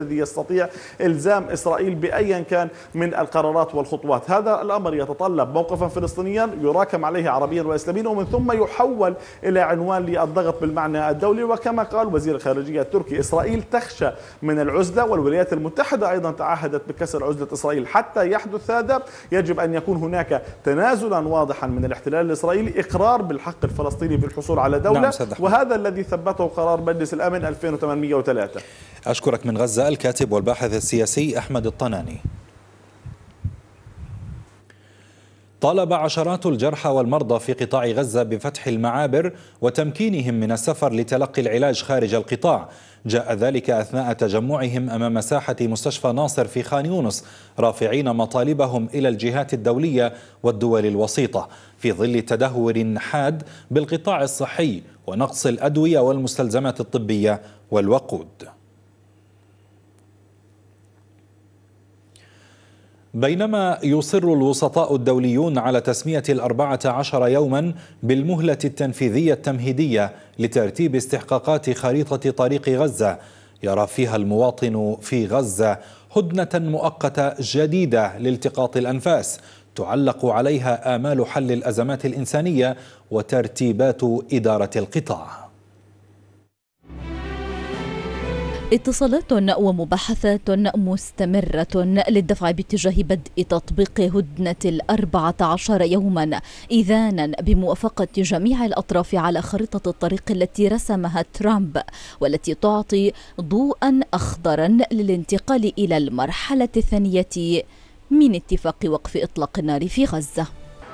الذي يستطيع إلزام إسرائيل بأيا كان من القرارات والخطوات. هذا الأمر يتطلب موقفا فلسطينيا يراكم عليه عربيا وإسلاميا، ومن ثم يحول إلى عنوان للضغط بالمعنى الدولي. وكما قال وزير الخارجية التركي، إسرائيل تخشى من العزلة، والولايات المتحدة أيضا تعهدت بكسر عزلة إسرائيل. حتى يحدث هذا يجب أن يكون هناك تنازلا واضحا من الاحتلال الإسرائيلي، إقرار بالحق الفلسطيني بالحصول على دولة، وهذا الذي ثبته قرار مجلس الأمن 2803. أشكرك من غزة الكاتب والباحث السياسي أحمد الطناني. طالب عشرات الجرحى والمرضى في قطاع غزة بفتح المعابر وتمكينهم من السفر لتلقي العلاج خارج القطاع. جاء ذلك أثناء تجمعهم أمام مساحة مستشفى ناصر في خان يونس، رافعين مطالبهم إلى الجهات الدولية والدول الوسيطة في ظل تدهور حاد بالقطاع الصحي ونقص الأدوية والمستلزمات الطبية والوقود. بينما يصر الوسطاء الدوليون على تسمية 14 يوما بالمهلة التنفيذية التمهيدية لترتيب استحقاقات خريطة طريق غزة، يرى فيها المواطن في غزة هدنة مؤقتة جديدة لالتقاط الأنفاس تعلق عليها آمال حل الأزمات الإنسانية وترتيبات إدارة القطاع. اتصالات ومباحثات مستمرة للدفع باتجاه بدء تطبيق هدنة 14 يوما، إذانا بموافقة جميع الأطراف على خريطة الطريق التي رسمها ترامب، والتي تعطي ضوءا أخضرا للانتقال إلى المرحلة الثانية من اتفاق وقف إطلاق النار في غزة.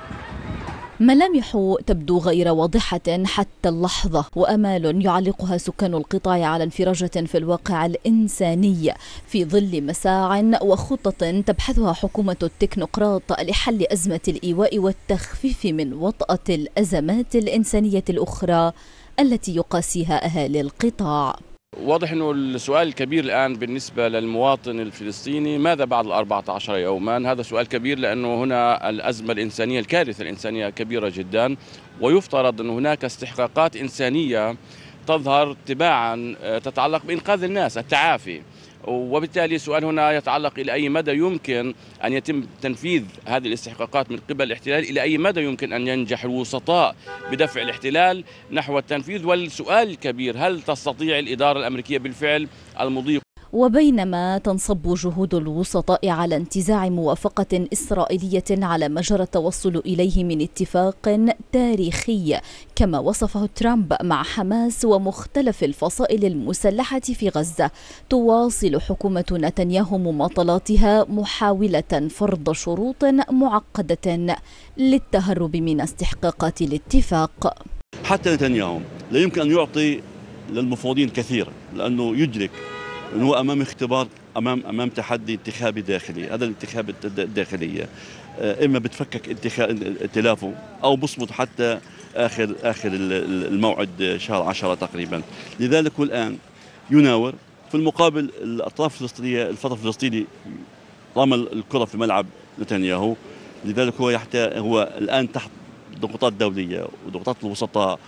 ملامح تبدو غير واضحة حتى اللحظة، وأمال يعلقها سكان القطاع على انفراجة في الواقع الإنساني في ظل مساع وخطط تبحثها حكومة التكنوقراط لحل أزمة الإيواء والتخفيف من وطأة الأزمات الإنسانية الأخرى التي يقاسيها أهالي القطاع. واضح أنه السؤال الكبير الآن بالنسبة للمواطن الفلسطيني، ماذا بعد 14 يوما؟ هذا سؤال كبير، لأنه هنا الأزمة الإنسانية، الكارثة الإنسانية كبيرة جدا، ويفترض أن هناك استحقاقات إنسانية تظهر تباعا تتعلق بإنقاذ الناس، التعافي. وبالتالي السؤال هنا يتعلق إلى أي مدى يمكن أن يتم تنفيذ هذه الاستحقاقات من قبل الاحتلال، إلى أي مدى يمكن أن ينجح الوسطاء بدفع الاحتلال نحو التنفيذ. والسؤال الكبير، هل تستطيع الإدارة الأمريكية بالفعل المضي؟ وبينما تنصب جهود الوسطاء على انتزاع موافقة إسرائيلية على ما جرى التوصل إليه من اتفاق تاريخي كما وصفه ترامب مع حماس ومختلف الفصائل المسلحة في غزة، تواصل حكومة نتنياهو مماطلاتها محاولة فرض شروط معقدة للتهرب من استحقاقات الاتفاق. حتى نتنياهو لا يمكن أن يعطي للمفوضين الكثير، لأنه يدرك أنه أمام اختبار، أمام تحدي انتخابي داخلي. هذا الانتخاب الداخلية إما بتفكك ائتلافه أو بصمت حتى آخر الموعد شهر 10 تقريبا. لذلك هو الآن يناور. في المقابل الأطراف الفلسطينية، الفترة الفلسطيني رمى الكرة في ملعب نتنياهو. لذلك هو الآن تحت ضغوطات دولية وضغوطات الوسطاء.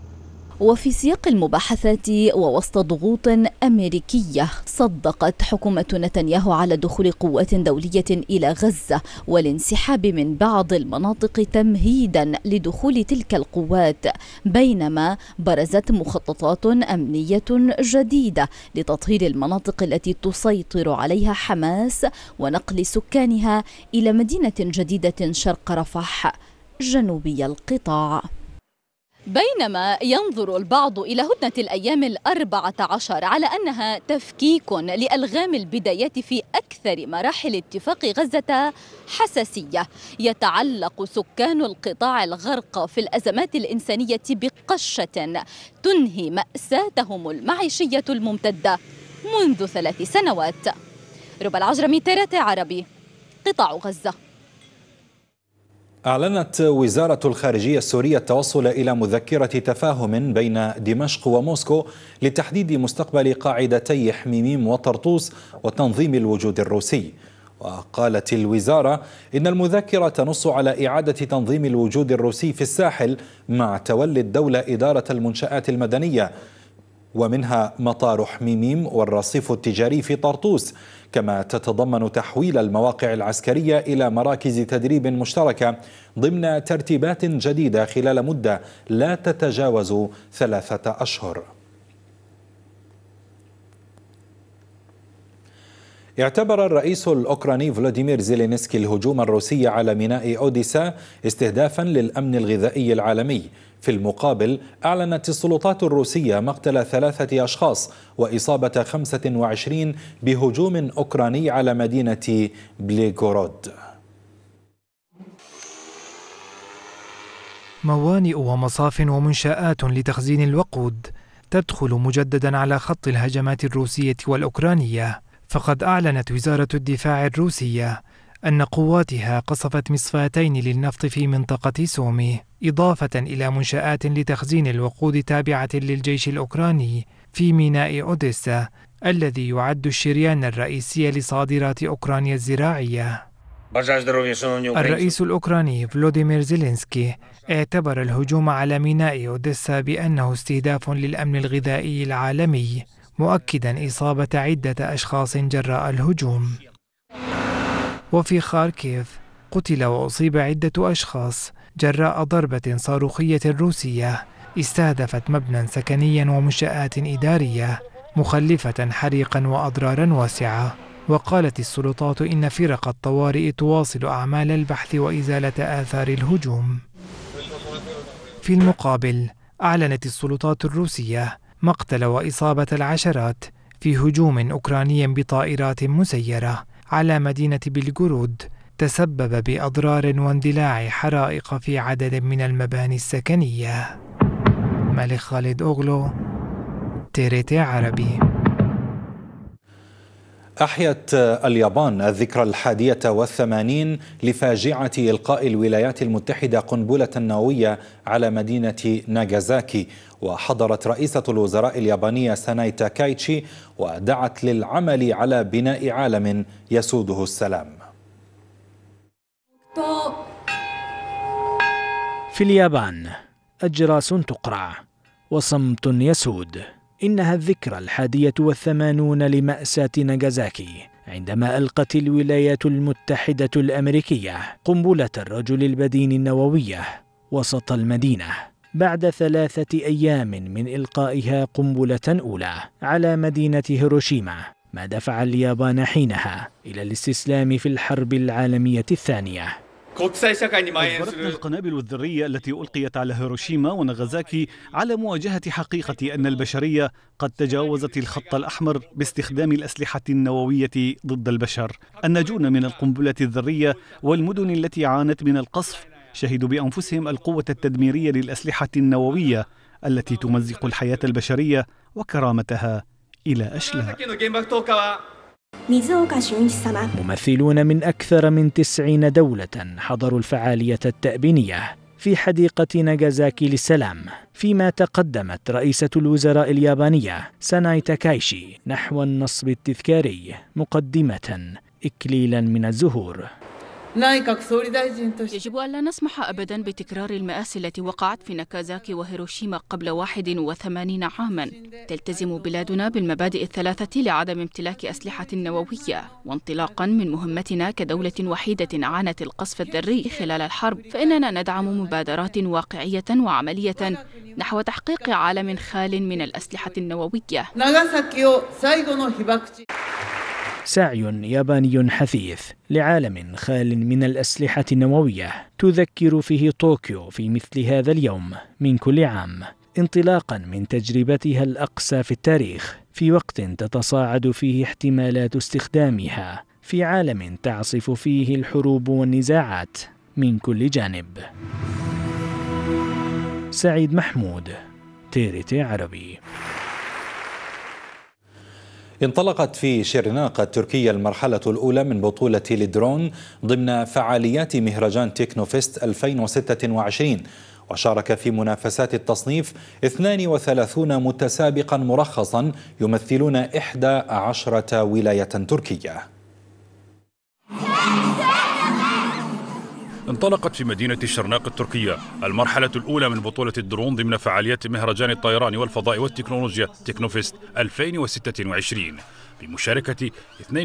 وفي سياق المباحثات ووسط ضغوط أمريكية، صدقت حكومة نتنياهو على دخول قوات دولية إلى غزة والانسحاب من بعض المناطق تمهيدا لدخول تلك القوات، بينما برزت مخططات أمنية جديدة لتطهير المناطق التي تسيطر عليها حماس ونقل سكانها إلى مدينة جديدة شرق رفح جنوبي القطاع. بينما ينظر البعض إلى هدنة الأيام 14 على أنها تفكيك لألغام البدايات في أكثر مراحل اتفاق غزة حساسية، يتعلق سكان القطاع الغرق في الأزمات الإنسانية بقشة تنهي مأساتهم المعيشية الممتدة منذ 3 سنوات. ربى العجرمي، TRT عربي، قطاع غزة. أعلنت وزارة الخارجية السورية التوصل إلى مذكرة تفاهم بين دمشق وموسكو لتحديد مستقبل قاعدتي حميميم وطرطوس وتنظيم الوجود الروسي. وقالت الوزارة إن المذكرة تنص على إعادة تنظيم الوجود الروسي في الساحل مع تولي الدولة إدارة المنشآت المدنية، ومنها مطار حميميم والرصيف التجاري في طرطوس، كما تتضمن تحويل المواقع العسكرية إلى مراكز تدريب مشتركة ضمن ترتيبات جديدة خلال مدة لا تتجاوز 3 أشهر. اعتبر الرئيس الأوكراني فلاديمير زيلينسكي الهجوم الروسي على ميناء أوديسا استهدافا للأمن الغذائي العالمي. في المقابل أعلنت السلطات الروسية مقتل 3 أشخاص وإصابة 25 بهجوم أوكراني على مدينة بليغورود. موانئ ومصاف ومنشآت لتخزين الوقود تدخل مجددا على خط الهجمات الروسية والأوكرانية. فقد أعلنت وزارة الدفاع الروسية أن قواتها قصفت مصفاتين للنفط في منطقة سومي، إضافة إلى منشآت لتخزين الوقود تابعة للجيش الأوكراني في ميناء أوديسا الذي يعد الشريان الرئيسي لصادرات أوكرانيا الزراعية. الرئيس الأوكراني فلوديمير زيلينسكي اعتبر الهجوم على ميناء أوديسا بأنه استهداف للأمن الغذائي العالمي، مؤكدا إصابة عدة أشخاص جراء الهجوم. وفي خاركيف قتل وأصيب عدة أشخاص جراء ضربة صاروخية روسية استهدفت مبنى سكنيا ومنشآت إدارية، مخلفة حريقا وأضرارا واسعة. وقالت السلطات إن فرق الطوارئ تواصل أعمال البحث وإزالة آثار الهجوم. في المقابل أعلنت السلطات الروسية مقتل وإصابة العشرات في هجوم أوكراني بطائرات مسيرة على مدينة بلغورود تسبب بأضرار واندلاع حرائق في عدد من المباني السكنية. ملك خالد أوغلو، TRT عربي. أحيت اليابان الذكرى 81 لفاجعة إلقاء الولايات المتحدة قنبلة نووية على مدينة ناغازاكي، وحضرت رئيسة الوزراء اليابانية ساناي تاكايتشي ودعت للعمل على بناء عالم يسوده السلام. في اليابان أجراس تقرع وصمت يسود. إنها الذكرى 81 لمأساة ناغازاكي، عندما ألقت الولايات المتحدة الأمريكية قنبلة الرجل البدين النووية وسط المدينة، بعد 3 أيام من إلقائها قنبلة أولى على مدينة هيروشيما، ما دفع اليابان حينها إلى الاستسلام في الحرب العالمية الثانية. أجبرتنا القنابل الذرية التي ألقيت على هيروشيما وناغازاكي على مواجهة حقيقة أن البشرية قد تجاوزت الخط الأحمر باستخدام الأسلحة النووية ضد البشر. الناجون من القنبلة الذرية والمدن التي عانت من القصف شهدوا بأنفسهم القوة التدميرية للأسلحة النووية التي تمزق الحياة البشرية وكرامتها إلى أشلاء. ممثلون من أكثر من 90 دولة حضروا الفعالية التأبينية في حديقة ناغازاكي للسلام، فيما تقدمت رئيسة الوزراء اليابانية ساناي تاكايشي نحو النصب التذكاري مقدمة إكليلا من الزهور. يجب ألا نسمح أبدا بتكرار المآسي التي وقعت في ناغازاكي وهيروشيما قبل 81 عاما. تلتزم بلادنا بالمبادئ الثلاثة لعدم امتلاك أسلحة نووية، وانطلاقا من مهمتنا كدولة وحيدة عانت القصف الذري خلال الحرب، فإننا ندعم مبادرات واقعية وعملية نحو تحقيق عالم خال من الأسلحة النووية. سعي ياباني حثيث لعالم خال من الأسلحة النووية تذكر فيه طوكيو في مثل هذا اليوم من كل عام، انطلاقا من تجربتها الأقصى في التاريخ، في وقت تتصاعد فيه احتمالات استخدامها في عالم تعصف فيه الحروب والنزاعات من كل جانب. سعيد محمود، TRT عربي. انطلقت في شيرناق التركية المرحلة الأولى من بطولة الدرون ضمن فعاليات مهرجان تكنوفيست 2026، وشارك في منافسات التصنيف 32 متسابقا مرخصا يمثلون 11 ولاية تركية. انطلقت في مدينة الشرناق التركية المرحلة الأولى من بطولة الدرون ضمن فعاليات مهرجان الطيران والفضاء والتكنولوجيا تكنوفيست 2026 بمشاركة